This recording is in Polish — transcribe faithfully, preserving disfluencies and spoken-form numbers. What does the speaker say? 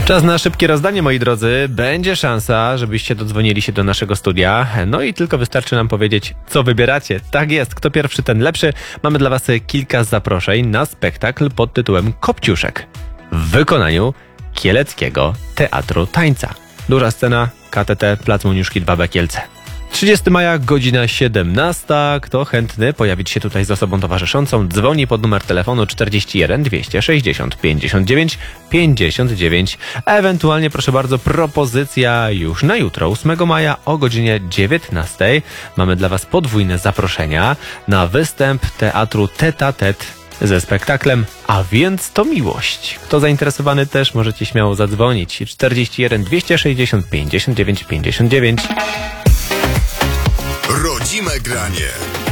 Czas na szybkie rozdanie, moi drodzy. Będzie szansa, żebyście dodzwonili się do naszego studia. No i tylko wystarczy nam powiedzieć, co wybieracie. Tak jest, kto pierwszy, ten lepszy. Mamy dla was kilka zaproszeń na spektakl pod tytułem Kopciuszek w wykonaniu Kieleckiego Teatru Tańca. Duża scena, K T T, Plac Moniuszki dwa B Kielce. trzydziestego maja, godzina siedemnasta. Kto chętny pojawić się tutaj z osobą towarzyszącą, dzwoni pod numer telefonu czterdzieści jeden dwieście sześćdziesiąt pięćdziesiąt dziewięć pięćdziesiąt dziewięć. Ewentualnie, proszę bardzo, propozycja już na jutro, ósmego maja o godzinie dziewiętnastej. Mamy dla was podwójne zaproszenia na występ teatru Tete a Tete ze spektaklem A więc to miłość. Kto zainteresowany, też możecie śmiało zadzwonić. czterdzieści jeden dwieście sześćdziesiąt pięćdziesiąt dziewięć pięćdziesiąt dziewięć. Rodzime granie.